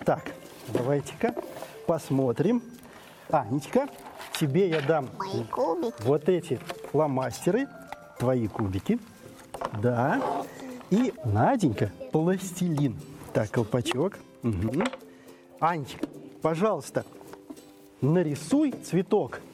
Так, давайте-ка посмотрим. Анечка, тебе я дам Мои кубики. вот эти фломастеры, твои кубики. Да. И Наденька пластилин. Так, колпачок. Угу. Анечка, пожалуйста, нарисуй цветок.